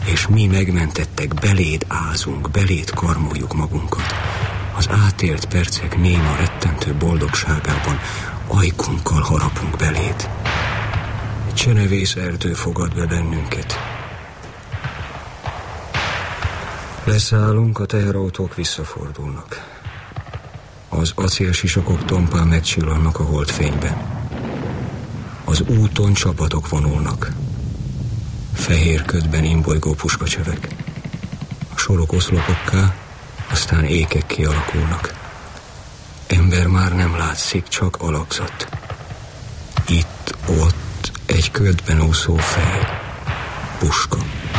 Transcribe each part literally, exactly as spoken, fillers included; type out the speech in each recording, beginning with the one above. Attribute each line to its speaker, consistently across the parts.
Speaker 1: És mi megmentettek, beléd ázunk, beléd karmoljuk magunkat. Az átélt percek néma rettentő boldogságában ajkunkkal harapunk beléd. Egy csenevész erdő fogad be bennünket. Leszállunk, a teherautók visszafordulnak. Az acélsisakok tompán megcsillannak a holdfényben. Az úton csapatok vonulnak. Fehér ködben imbolygó puskacsövek. A sorok oszlopokká, aztán ékek kialakulnak. Ember már nem látszik, csak alakzat. Itt, ott egy ködben úszó fej. Puska.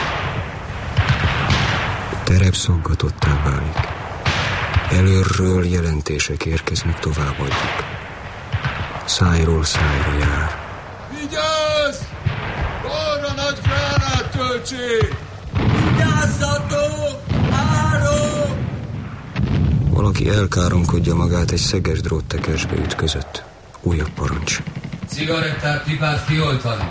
Speaker 1: Terep szoggatottá válik. Előről jelentések érkeznek, továbbadjuk. Szájról szájra jár.
Speaker 2: Vigyázz! Arra nagy gránát töltség! Vigyázzatok! Árok!
Speaker 1: Valaki elkáromkodja magát, egy szeges dróttekesbe ütközött. Újabb parancs.
Speaker 3: Cigarettát, pipát kioltani.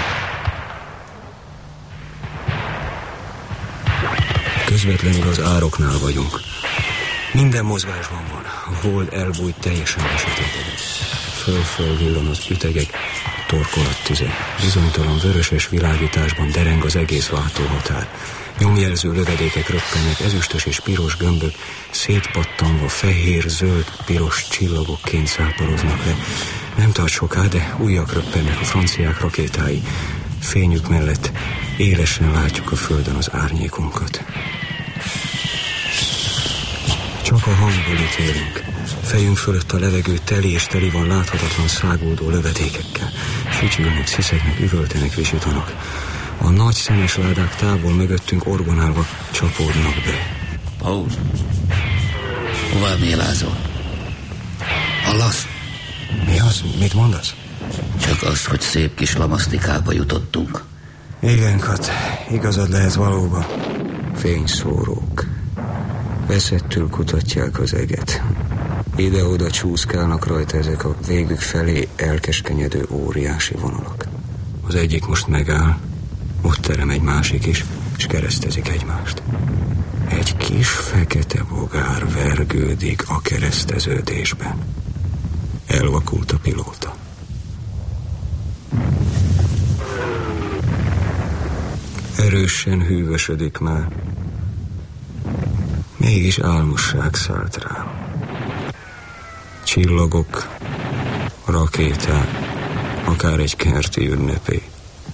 Speaker 1: Közvetlenül az ároknál vagyunk. Minden mozgásban van. A hold elbújt, teljesen besötétedett. Föl-föl villan az ütegek, torkolattüze. Bizonytalan vöröses világításban dereng az egész váltóhatár. Nyomjelző lövedékek röppennek, ezüstös és piros gömbök szétpattanva fehér, zöld, piros csillagokként száporoznak le. Nem tart soká, de újak röppennek, a franciák rakétái. Fényük mellett élesen látjuk a földön az árnyékunkat. Csak a hangból ítélünk. Fejünk fölött a levegő teli és teli van láthatatlan száguldó lövedékekkel. Fütyülnek, sziszegnek, üvöltenek, visítanak. A nagy szenes ládák távol mögöttünk orgonálva csapódnak be.
Speaker 4: Paul, hová mélázol? Hallasz?
Speaker 1: Mi az? Mit mondasz?
Speaker 4: Csak az, hogy szép kis lamasztikába jutottunk.
Speaker 1: Igen, Kat, igazad lehet valóban. Fényszórók. Veszettül kutatják az eget. Ide-oda csúszkálnak rajta ezek a végük felé elkeskenyedő óriási vonalak. Az egyik most megáll, ott terem egy másik is, és keresztezik egymást. Egy kis fekete bogár vergődik a kereszteződésben. Elvakult a pilóta. Erősen hűvösödik már. Mégis álmosság szállt rám. Csillagok, rakéták, akár egy kerti ünnepé.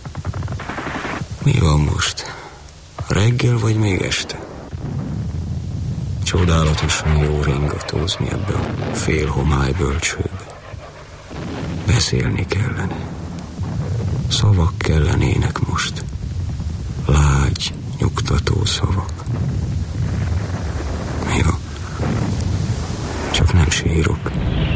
Speaker 1: Mi van most? Reggel vagy még este? Csodálatosan jó ringatózni ebbe a félhomály bölcsőbe. Beszélni kellene. Szavak kellenének most. Lágy, nyugtató szavak. Mi van? Csak nem sírok.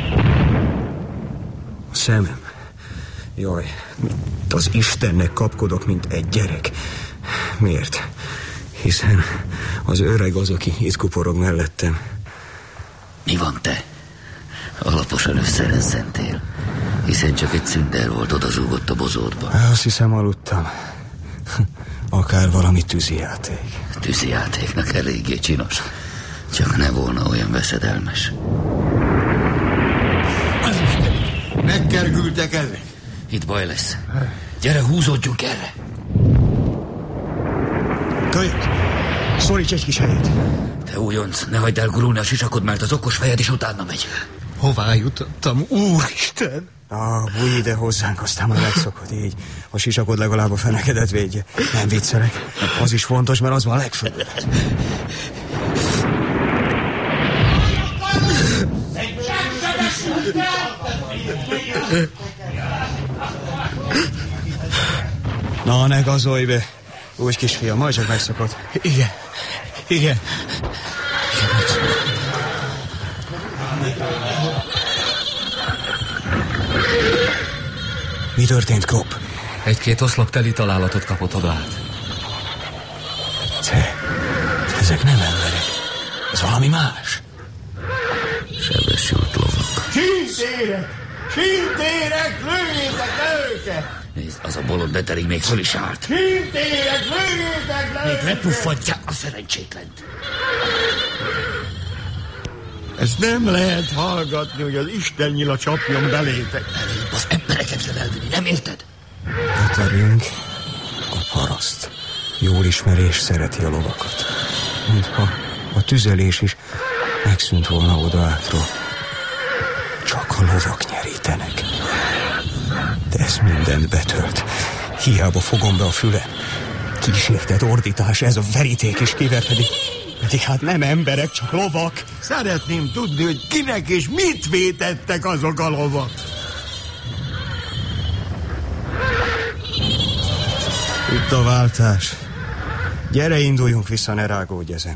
Speaker 1: A szemem. Jaj, mint az Istennek kapkodok, mint egy gyerek. Miért? Hiszen az öreg az, aki itt kuporog mellettem.
Speaker 4: Mi van te? Alaposan összerezzentél. Hiszen csak egy szündel volt, odazúgott a bozótba.
Speaker 1: Azt hiszem, aludtam. Akár valami tűzijáték.
Speaker 4: Tűzijátéknak eléggé csinos. Csak ne volna olyan veszedelmes.
Speaker 2: Megkergültek ezek.
Speaker 4: Itt baj lesz. Gyere, húzódjunk erre.
Speaker 1: Kölyök, szoríts egy kis helyét.
Speaker 4: Te újonc, ne hagyd el gurulni a sisakod, mert az okos fejed is utána megy.
Speaker 2: Hová jutottam, úristen?
Speaker 1: Ah, bújj ide hozzánk, aztán már megszokod így. A sisakod legalább a fenekedet védje. Nem viccelek. Az is fontos, mert az van a legfőbb. Na, ne gazolj be. Úgy, kisfiam, majd csak megszokod.
Speaker 2: Igen, igen.
Speaker 1: Mi történt, Kopp?
Speaker 3: Egy-két oszlop teli találatot kapott oda át.
Speaker 1: Te, ezek nem emberek. Ez valami más.
Speaker 4: Sebesült lovak.
Speaker 2: Sintérek! Sintérek! Lőjétek le őket!
Speaker 4: Nézd, az a bolond betering még föl is állt.
Speaker 2: Sintérek! Lőjétek le
Speaker 4: még lepuffantják a szerencsétlent.
Speaker 2: Ezt nem lehet hallgatni, hogy az Isten nyila csapjon belétek.
Speaker 4: Előbb az embereket kell elvinni, nem érted?
Speaker 1: Katarink, a paraszt. Jól ismeri és szereti a lovakat. Mintha a tüzelés is megszűnt volna oda átról. Csak a lovak nyerítenek. De ez mindent betölt. Hiába fogom be a fülem. Kísértett ordítás, ez a veríték is kiver, pedig, pedig hát nem emberek, csak lovak.
Speaker 2: Szeretném tudni, hogy kinek és mit vétettek azok a lovak.
Speaker 1: Itt a váltás. Gyere, induljunk vissza, ne rágódj ezen.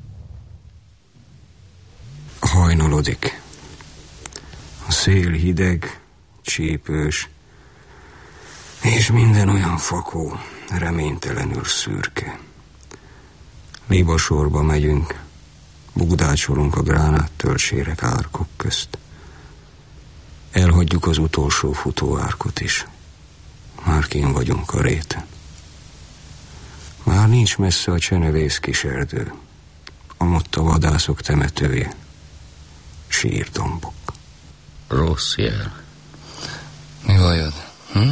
Speaker 1: Hajnalodik. A szél hideg, csípős, és minden olyan fakó, reménytelenül szürke. Libasorba megyünk, bugdácsolunk a gránáttölcsérek árkok közt. Elhagyjuk az utolsó futóárkot is. Már kín vagyunk a réten. Már nincs messze a csenevész kis erdő, amott a vadászok temetője. Sírdombok.
Speaker 4: Rossz jel.
Speaker 3: Mi bajod? Hm?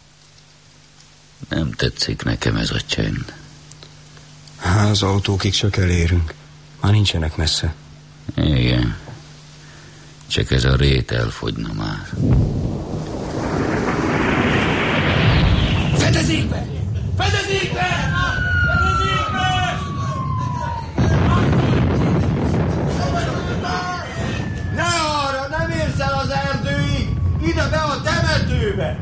Speaker 4: Nem tetszik nekem ez a csend.
Speaker 1: Az autókig csak elérünk. Már nincsenek messze.
Speaker 4: Igen. Csak ez a rét elfogyna már.
Speaker 2: Fedezékbe! Fedezékbe! Fedezékbe! Ne arra, nem érsz el az erdőig! Ide be a temetőbe!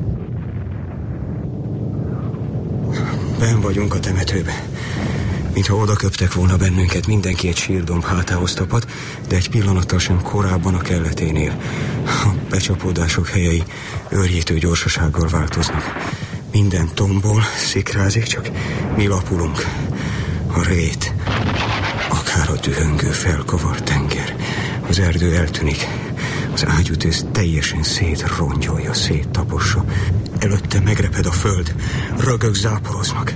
Speaker 1: Benn vagyunk a temetőbe. Mintha oda köptek volna bennünket, mindenki egy sírdomb hátához tapad, de egy pillanattal sem korábban a kelleténél. A becsapódások helyei őrjítő gyorsasággal változnak. Minden tombol, szikrázik, csak mi lapulunk. A rét, akár a dühöngő felkavart tenger. Az erdő eltűnik. Az ágyútűz teljesen szétrongyolja, széttapossa. Előtte megreped a föld. Rögök záporoznak.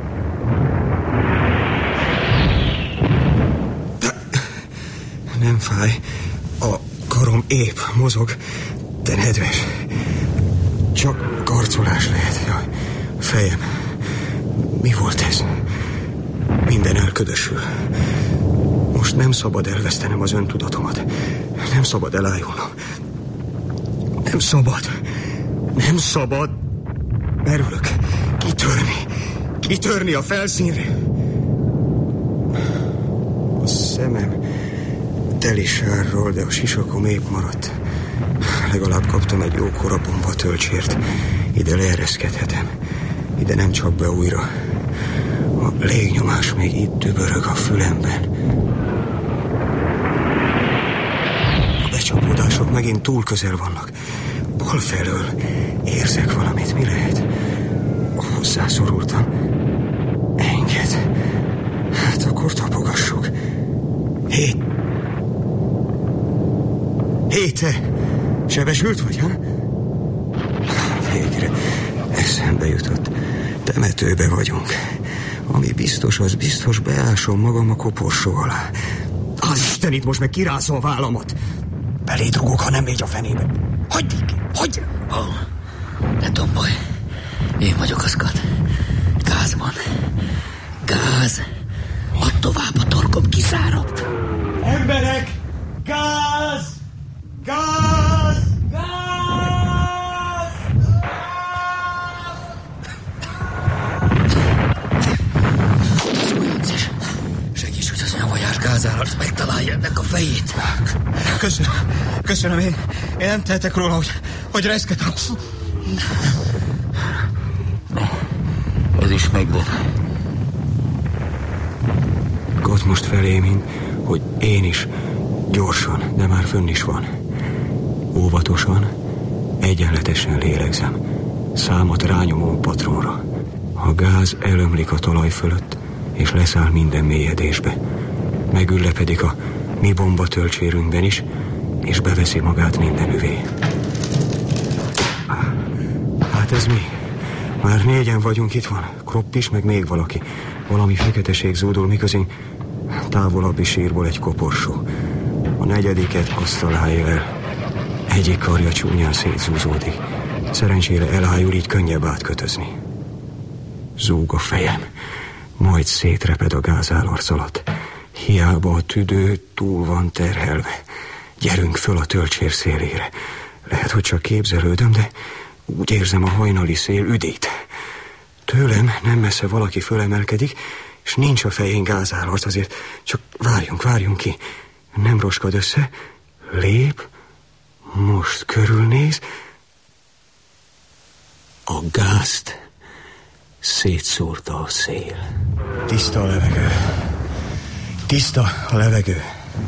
Speaker 1: Nem fáj. A karom épp mozog, de nedves. Csak karcolás lehet. Jaj, fejem. Mi volt ez? Minden elködösül. Most nem szabad elvesztenem az öntudatomat. Nem szabad elájulnom. Nem szabad. Nem szabad. Merülök. Kitörni. Kitörni a felszínre. A szemem teli sárról, de a sisakom épp maradt. Legalább kaptam egy jókora bombatölcsért. Ide leereszkedhetem. Ide nem csap be újra. A légnyomás még itt dübörög a fülemben. A becsapódások megint túl közel vannak. Bal felől érzek valamit. Mi lehet? Hozzászorultam. Engedd. Hát akkor tapogassuk. Hé! Hé, te! Sebesült vagy, ha? Végre eszembe jutott. Temetőbe vagyunk. Ami biztos, az biztos, beásom magam a koporsó alá. Az Isten, itt most meg kirázza a vállamat. Beléd rugok, ha nem megy a fenébe. Hagyd ki, hagyd!
Speaker 4: Oh, ne tombolj. Én vagyok az, Kat. Gáz van. Gáz. Add tovább, a torkom kiszáradt.
Speaker 2: Emberek! Gáz! Gáz! Gáz!
Speaker 4: Az újoncés. Segíts, hogy az nyavajás gázállat megtalálja ennek a fejét.
Speaker 2: Köszönöm. Köszönöm, én, én nem tehetek róla, hogy, hogy reszketem.
Speaker 4: Ez is megvan.
Speaker 1: Gott most felém, mint hogy én is gyorsan, de már fönn is van. Óvatosan, egyenletesen lélegzem. Számat rányomom patronra. A gáz elömlik a talaj fölött, és leszáll minden mélyedésbe. Megüllepedik a mi bombatölcsérünkben is, és beveszi magát mindenüvé. Hát ez mi? Már négyen vagyunk, itt van Kropp is, meg még valaki. Valami feketeség zúdul, miközén távolabbi sírból egy koporsó. A negyediket azt találja el. Egyik karja csúnyán szétzúzódik. Szerencsére elájul, így könnyebb átkötözni. Zúg a fejem, majd szétreped a gázálarc alatt. Hiába a tüdő túl van terhelve. Gyerünk föl a tölcsér szélére. Lehet, hogy csak képzelődöm, de úgy érzem, a hajnali szél üdít. Tőlem nem messze valaki fölemelkedik, és nincs a fején gázálarc, azért csak várjunk, várjunk ki. Nem roskad össze, lép, most körülnéz. A gázt szétszórta a szél. Tiszta a levegő. Tiszta a levegő.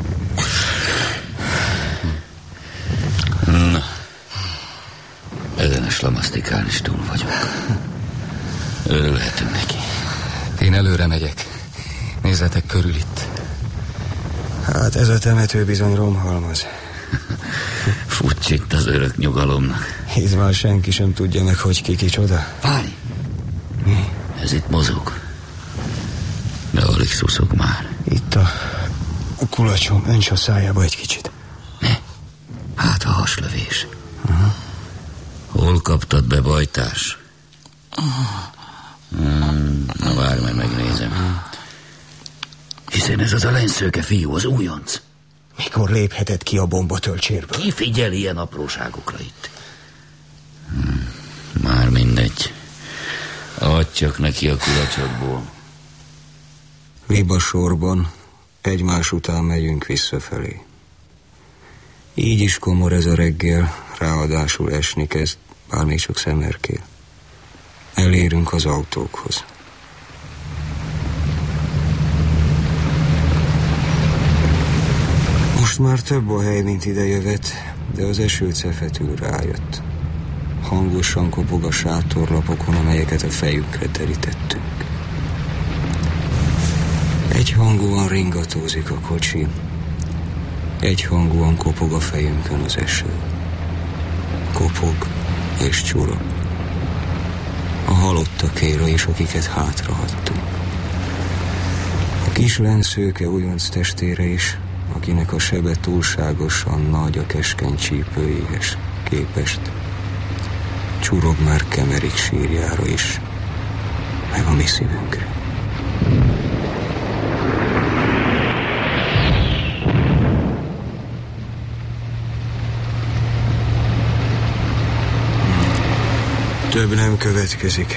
Speaker 4: Na, ellenes lamasztikán is túl vagyok. Örülhetünk neki.
Speaker 3: Én előre megyek. Nézzetek körül itt.
Speaker 1: Hát ez a temető bizony romhalmaz.
Speaker 4: Futsz itt az örök nyugalomnak.
Speaker 1: Itt már senki sem tudja meg, hogy ki kicsoda.
Speaker 4: Várj!
Speaker 1: Mi?
Speaker 4: Ez itt mozog. De alig szuszog már.
Speaker 1: Itt a kulacsom, önts a szájába egy kicsit.
Speaker 4: Ne? Hát a haslövés.
Speaker 1: Aha.
Speaker 4: Hol kaptad be, bajtárs? Hmm, na várj, majd megnézem. Hiszen ez az a lenszőke fiú, az újonc.
Speaker 1: Mikor léphetett ki a bombatölcsérből?
Speaker 4: Ki figyel ilyen apróságokra itt? Hmm, már mindegy. Adj csak neki a kulacsodból.
Speaker 1: Liba sorban egymás után megyünk visszafelé. Így is komor ez a reggel, ráadásul esni kezd, bár még csak szemerkél. Elérünk az autókhoz. Most már több a hely, mint idejövet, de az eső cefetül rájött. Hangosan kopog a sátorlapokon, amelyeket a fejükre terítettünk. Egyhangúan ringatózik a kocsi, egyhangúan kopog a fejünkön az eső. Kopog és csurog. A halottakéra is, akiket hátrahagytunk. A kis lenszőke újonc testére is, akinek a sebe túlságosan nagy a keskeny csípőihez képest. Csurog már Kemerik sírjára is, meg a mi szívünkre. Több nem következik.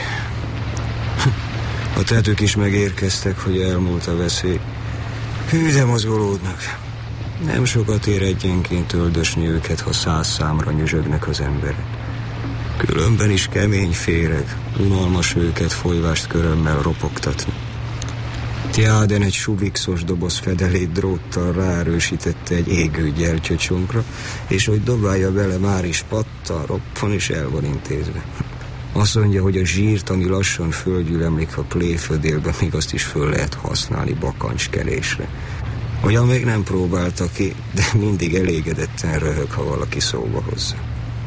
Speaker 1: A tetők is megérkeztek, hogy elmúlt a veszély. Hű, de mozgolódnak. Nem sokat ér egyenként öldösni őket, ha száz számra nyüzsögnek az emberek. Különben is kemény féreg, unalmas őket folyvást körömmel ropogtatni. Tjáden egy suvikszos doboz fedelét dróttal ráerősítette egy égő gyertyöcsonkra, és hogy dobálja bele, már is pattan, roppan és el van intézve. Azt mondja, hogy a zsírt, ami lassan földgyülemlik a pléfödélbe, még azt is föl lehet használni bakancskelésre. Olyan még nem próbálta ki, de mindig elégedetten röhög, ha valaki szóba hozza.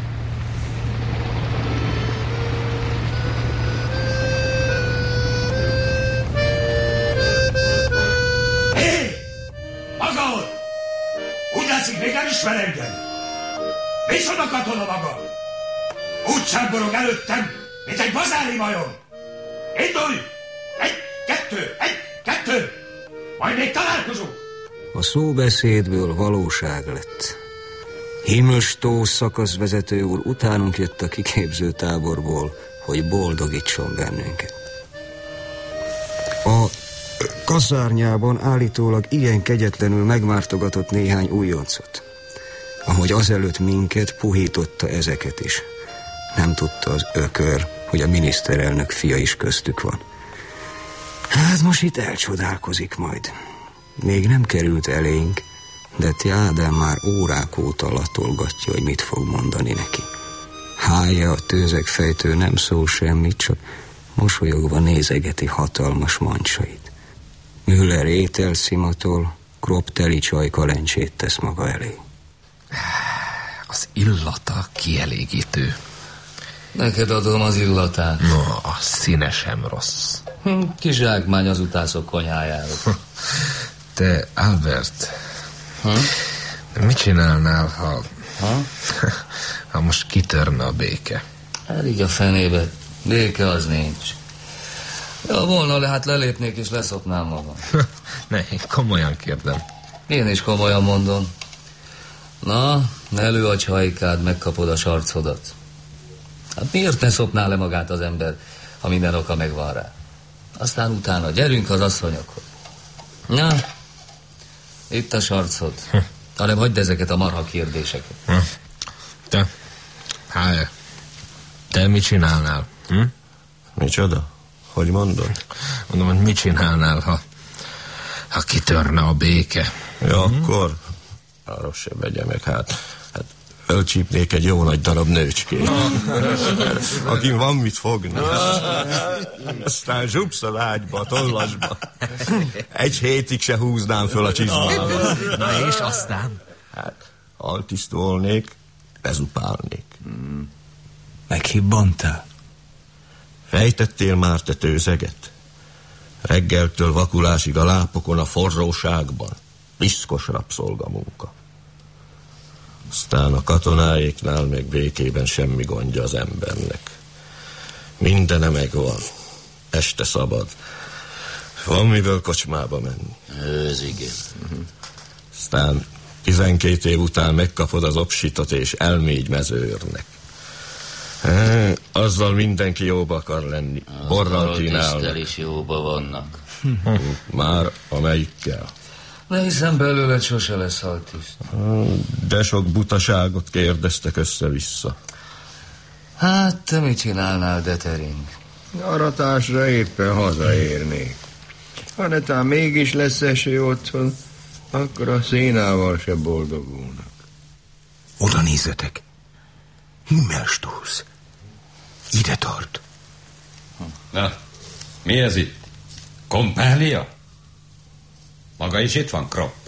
Speaker 2: Hé! Maga ott! Úgy látszik, még nem ismer engem! Micsoda katona maga! Úgy csámborog előttem, mint egy bazári majom! Indulj! Egy, kettő, egy, kettő! Majd még találkozunk!
Speaker 1: A szóbeszédből valóság lett. Himmelstó szakaszvezető úr utánunk jött a kiképző táborból, hogy boldogítson bennünket. A kaszárnyában állítólag igen kegyetlenül megmártogatott néhány újoncot. Ahogy azelőtt minket, puhította ezeket is. Nem tudta az ökör, hogy a miniszterelnök fia is köztük van. Hát most itt elcsodálkozik majd. Még nem került elénk, de Tjádán már órák óta latolgatja, hogy mit fog mondani neki. Hája, a tőzegfejtő nem szól semmit, csak mosolyogva nézegeti hatalmas mancsait. Müller ételszimatol, Kropp teli csajkalencsét tesz maga elé.
Speaker 3: Az illata kielégítő.
Speaker 4: Neked adom az illatát.
Speaker 5: No, a színe sem rossz.
Speaker 4: Hm, kizsákmány az utászok konyhájáról.
Speaker 5: Te, Albert,
Speaker 4: Hm?
Speaker 5: mit csinálnál, ha...
Speaker 4: Ha?
Speaker 5: ha most kitörne a béke?
Speaker 4: Elég a fenébe. Béke az nincs. Ja, volna le, hát lelépnék és leszopnám magam.
Speaker 5: Ne, én komolyan kérdem.
Speaker 4: Én is komolyan mondom. Na, elő a csajkád, megkapod a sarcodat. Hát miért ne szopná le magát az ember, ha minden oka megvan rá? Aztán utána gyerünk az asszonyokhoz. Na, itt a sarcod. Hanem hagyd ezeket a marha kérdéseket.
Speaker 5: Te, háj, te mit csinálnál? Hm?
Speaker 1: Micsoda? Hogy mondod?
Speaker 5: Mondom, hogy mit csinálnál, ha, ha kitörne a béke?
Speaker 1: Ja, akkor arra se vegye meg, hát, hát fölcsípnék egy jó nagy darab nőcskét, akin van mit fogni. Aztán zsupsz a lágyba, a tollasba. Egy hétig se húznám föl a csizmába.
Speaker 5: Na és aztán?
Speaker 1: Hát, altisztolnék, bezupálnék.
Speaker 2: Hmm. Meghibbantál?
Speaker 1: Fejtettél már te tőzeget? Reggeltől vakulásig a lápokon a forróságban. Piszkos rabszolgamunka. Aztán a katonáéknál meg békében semmi gondja az embernek. Mindene megvan. Este szabad. Van mivel kocsmába menni.
Speaker 4: Ez igen.
Speaker 1: Aztán tizenkét év után megkapod az obsitot és elmégy mezőrnek. E, azzal mindenki jóba akar lenni. Borral kínálnak.
Speaker 4: is jóba vannak.
Speaker 1: Már amelyikkel.
Speaker 4: Ne hiszem belőled sose lesz altiszt.
Speaker 1: De sok butaságot kérdeztek össze-vissza.
Speaker 4: Hát, te mit csinálnál, Detering?
Speaker 6: Aratásra éppen hazaérnék. Ha netán mégis lesz eső otthon, akkor a szénával se boldogulnak.
Speaker 2: Oda nézzetek. Himmelstoß. Ide tart.
Speaker 7: Na, mi ez itt? Kompánia? Maga is itt van, Kropp?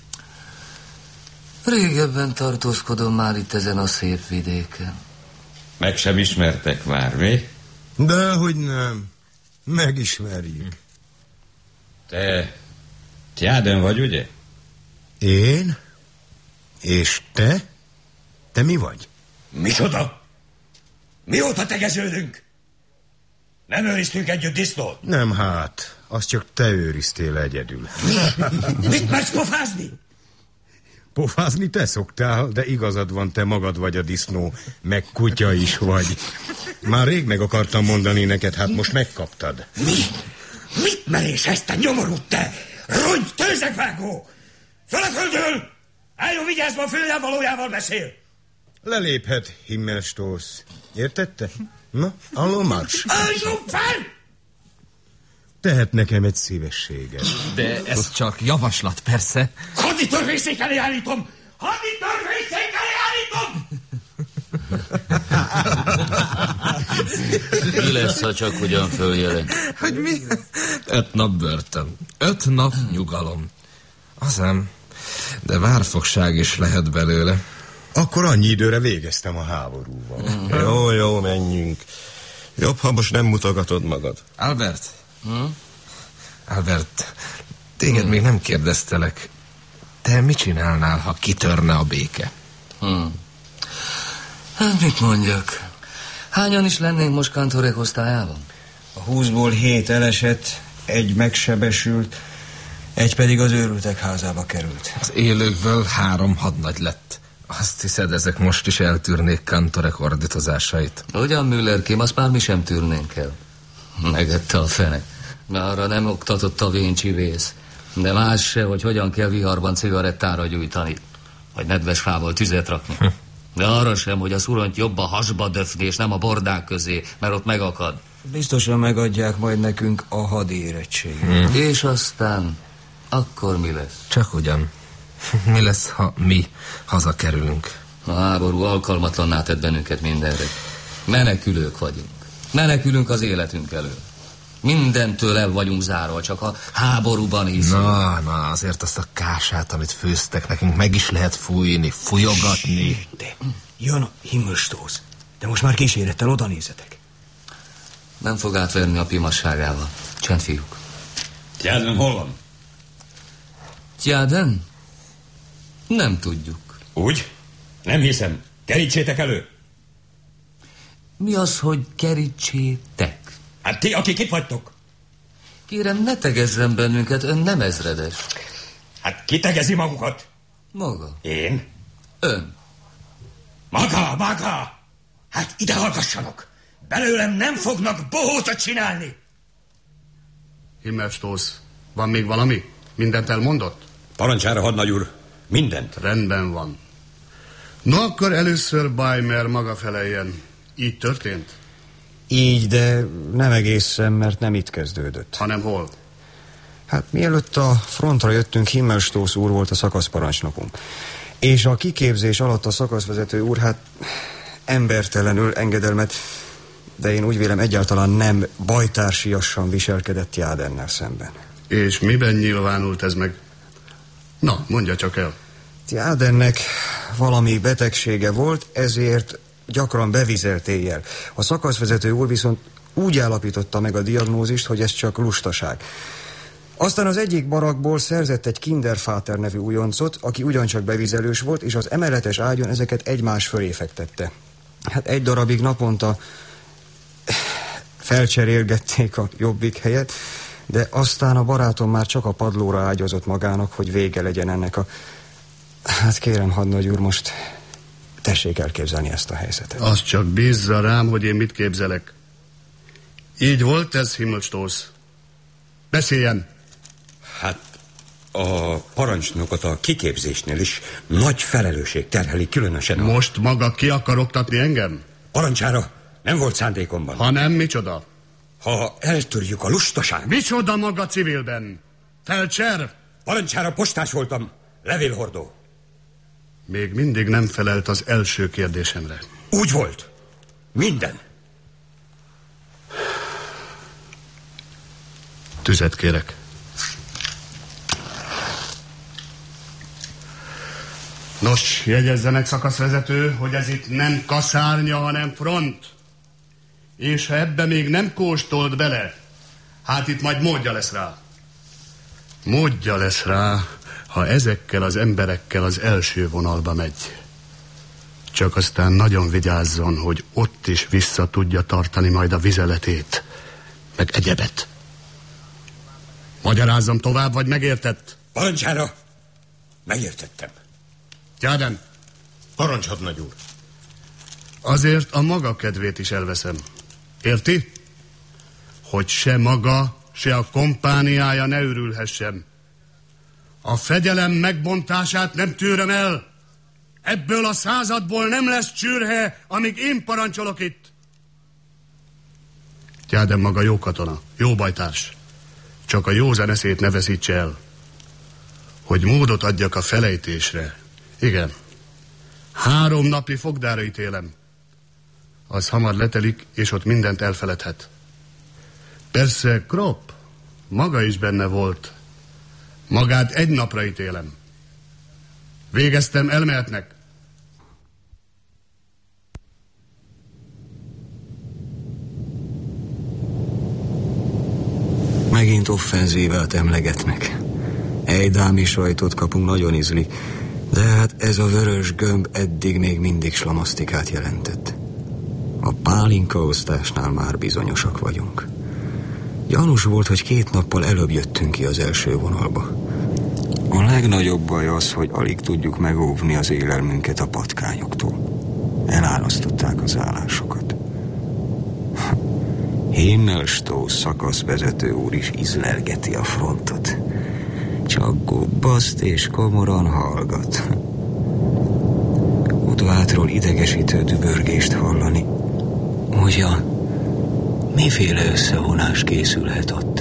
Speaker 4: Régebben tartózkodom már itt ezen a szép vidéken.
Speaker 7: Meg sem ismertek már, mi?
Speaker 2: Dehogy nem. Megismerjük.
Speaker 7: Te Tjáden vagy, ugye?
Speaker 2: Én? És te? Te mi vagy? Micsoda? Mióta tegeződünk? Nem őriztünk együtt disznót? Nem hát, azt csak te őriztél egyedül. Mi? Mit mersz pofázni? Pofázni te szoktál, de igazad van, te magad vagy a disznó, meg kutya is vagy. Már rég meg akartam mondani neked, hát most megkaptad.
Speaker 8: Mi? Mit merés ezt a nyomorút te? Rongy, tőzegvágó! Föl a földről! Álljon vigyázva, a főjel valójával beszél!
Speaker 2: Leléphet, Himmelstoß. Értette? Na, alló marsch!
Speaker 8: Álljon fel!
Speaker 2: Tehet nekem egy szívességet.
Speaker 5: De ez csak javaslat, persze.
Speaker 8: Hadi törvényszék elé állítom! Hadi törvényszék elé állítom!
Speaker 4: Mi lesz, ha csak ugyan följelent?
Speaker 5: Hogy mi? Öt nap börtön. Öt nap nyugalom. Azám, de várfogság is lehet belőle.
Speaker 2: Akkor annyi időre végeztem a háborúval.
Speaker 1: Jó, jó, menjünk. Jobb, ha most nem mutogatod magad.
Speaker 5: Albert?
Speaker 4: Hm?
Speaker 5: Albert, téged hm. még nem kérdeztelek. Te mit csinálnál, ha kitörne a béke?
Speaker 4: Hm. Hát mit mondjak? Hányan is lennénk most kantorek osztályában?
Speaker 9: A húszból hét elesett, egy megsebesült, egy pedig az őrültek házába került.
Speaker 5: Az élőkből három hadnagy lett. Azt hiszed, ezek most is eltűrnék kantorek ordítozásait?
Speaker 4: Ugyan, Müllerkém, azt már mi sem tűrnénk el. Megette a fene. Mert arra nem oktatott a véncsivész. De más se, hogy hogyan kell viharban cigarettára gyújtani. Vagy nedves fával tüzet rakni. Hm. De arra sem, hogy a szuront jobb a hasba döfni, és nem a bordák közé, mert ott megakad.
Speaker 9: Biztosan megadják majd nekünk a hadérettséget.
Speaker 4: Hm. És aztán, akkor mi lesz?
Speaker 5: Csak ugyan. Mi lesz, ha mi hazakerülünk?
Speaker 4: A háború alkalmatlanná tett bennünket mindenre. Menekülők vagyunk. Menekülünk az életünk elől. Mindentől el vagyunk zárva, csak a háborúban hiszünk.
Speaker 5: Na, na, azért azt a kását, amit főztek nekünk, meg is lehet fújni, fújogatni.
Speaker 8: De jön a Himmelstoß.
Speaker 9: De most már kísérettel oda nézzetek.
Speaker 4: Nem fog átverni a pimasságával. Csend, fiúk.
Speaker 7: Tjáden hol van?
Speaker 4: Tjáden? Nem tudjuk.
Speaker 7: Úgy? Nem hiszem. Kerítsétek elő.
Speaker 4: Mi az, hogy kerítsétek?
Speaker 7: Hát ti, akik itt vagytok.
Speaker 4: Kérem, ne tegezzen bennünket, ön nem ezredes.
Speaker 7: Hát ki tegezi magukat?
Speaker 4: Maga.
Speaker 7: Én?
Speaker 4: Ön.
Speaker 2: Maga, maga! Hát ide hallgassanak! Belőlem nem fognak bohócot csinálni!
Speaker 10: Himmelstósz, van még valami? Mindent elmondott?
Speaker 7: Parancsára, hadnagy úr, mindent.
Speaker 10: Rendben van. No, akkor először Bajmer maga feleljen. Így történt?
Speaker 9: Így, de nem egészen, mert nem itt kezdődött.
Speaker 10: Hanem hol?
Speaker 9: Hát mielőtt a frontra jöttünk, Himmelstósz úr volt a szakaszparancsnokunk. És a kiképzés alatt a szakaszvezető úr, hát embertelenül engedelmet, de én úgy vélem egyáltalán nem bajtársiassan viselkedett Tjádennel szemben.
Speaker 10: És miben nyilvánult ez meg? Na, mondja csak el.
Speaker 9: Tjádennek valami betegsége volt, ezért gyakran bevizelt éjjel. A szakaszvezető úr viszont úgy állapította meg a diagnózist, hogy ez csak lustaság. Aztán az egyik barakból szerzett egy Kinderfáter nevű újoncot, aki ugyancsak bevizelős volt, és az emeletes ágyon ezeket egymás fölé fektette. Hát egy darabig naponta felcserélgették a jobbik helyet, de aztán a barátom már csak a padlóra ágyazott magának, hogy vége legyen ennek a... Hát kérem, hadnagy úr, most tessék elképzelni ezt a helyzetet.
Speaker 10: Azt csak bízza rám, hogy én mit képzelek. Így volt ez, Himmelstósz? Beszéljen!
Speaker 7: Hát a parancsnokot a kiképzésnél is nagy felelősség terheli, különösen a...
Speaker 10: Most maga ki akar oktatni engem?
Speaker 7: Parancsára, nem volt szándékomban.
Speaker 10: Ha nem, micsoda?
Speaker 7: Ha eltörjük a lustaság...
Speaker 10: Micsoda maga civilben? Felcser?
Speaker 7: Parancsára postás voltam, levélhordó.
Speaker 10: Még mindig nem felelt az első kérdésemre.
Speaker 7: Úgy volt. Minden.
Speaker 10: Tüzet kérek. Nos, jegyezzenek, szakaszvezető, hogy ez itt nem kaszárnya, hanem front. És ha ebbe még nem kóstolt bele, hát itt majd módja lesz rá. Módja lesz rá, ha ezekkel az emberekkel az első vonalba megy. Csak aztán nagyon vigyázzon, hogy ott is vissza tudja tartani majd a vizeletét, meg egyebet. Magyarázzam tovább, vagy megértett?
Speaker 7: Parancsára, megértettem.
Speaker 10: Tjáden.
Speaker 2: Parancs, hadnagy úr.
Speaker 10: Azért a maga kedvét is elveszem. Érti? Hogy se maga, se a kompániája ne örülhessen. A fegyelem megbontását nem tűröm el. Ebből a századból nem lesz csürhe, amíg én parancsolok itt. Tjáden maga jó katona, jó bajtárs. Csak a józan eszét ne veszítse el. Hogy módot adjak a felejtésre. Igen. Három napi fogdára ítélem. Az hamar letelik, és ott mindent elfeledhet. Persze, Kropp, maga is benne volt. Magát egy napra ítélem. Végeztem, elmehetnek.
Speaker 9: Megint offenzívát emlegetnek. Ejdámi sajtot kapunk, nagyon ízli. De hát ez a vörös gömb eddig még mindig slamasztikát jelentett. A pálinkaosztásnál már bizonyosak vagyunk. Gyanús volt, hogy két nappal előbb jöttünk ki az első vonalba. A legnagyobb baj az, hogy alig tudjuk megóvni az élelmünket a patkányoktól. Elárasztották az állásokat. Himmelstósz szakaszvezető úr is izlelgeti a frontot. Csak gubbaszt és komoran hallgat. Udvátról idegesítő dübörgést hallani. Ugyan, miféle összevonás készülhet ott?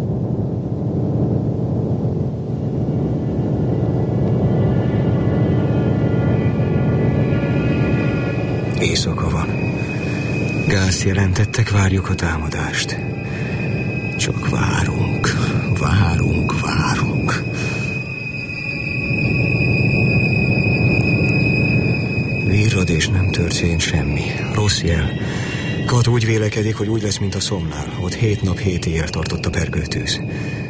Speaker 9: Éjszaka van. Gázt jelentettek, várjuk a támadást. Csak várunk, várunk, várunk. Virrad és nem tört történt semmi. Rossz jel. Kat úgy vélekedik, hogy úgy lesz, mint a szomnál. Ott hét nap, hét éjjel tartott a pergőtűz.